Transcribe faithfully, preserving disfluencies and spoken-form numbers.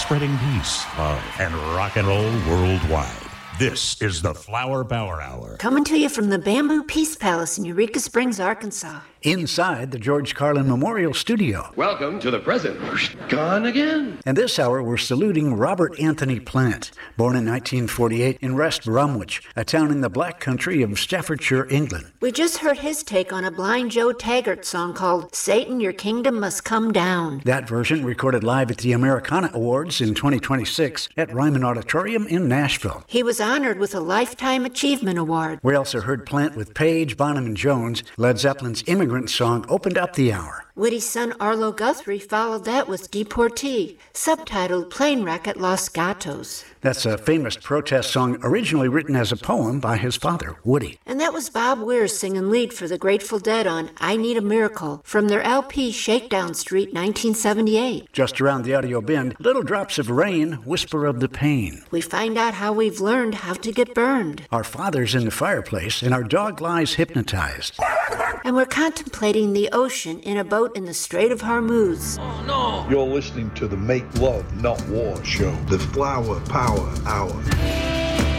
spreading peace, love, and rock and roll worldwide. This is the Flower Power Hour. Coming to you from the Bamboo Peace Palace in Eureka Springs, Arkansas. Inside the George Carlin Memorial Studio. Welcome to the present. Gone again. And this hour, we're saluting Robert Anthony Plant, born in nineteen forty-eight in West Bromwich, a town in the Black Country of Staffordshire, England. We just heard his take on a Blind Joe Taggart song called Satan, Your Kingdom Must Come Down. That version recorded live at the Americana Awards in twenty twenty-six at Ryman Auditorium in Nashville. He was honored with a Lifetime Achievement Award. We also heard Plant with Page, Bonham and Jones. Led Zeppelin's Immigrant Song opened up the hour. Witty's son Arlo Guthrie followed that with Deportee, subtitled Plane Wreck at Los Gatos. That's a famous protest song originally written as a poem by his father, Woody. And that was Bob Weir singing lead for the Grateful Dead on I Need a Miracle from their L P Shakedown Street, nineteen seventy-eight. Just around the audio bin, Little Drops of Rain, Whisper of the Pain. We find out how we've learned how to get burned. Our father's in the fireplace, and our dog lies hypnotized. And we're contemplating the ocean in a boat in the Strait of Hormuz. Oh, no. You're listening to the Make Love, Not War show. The Flower Power Hour.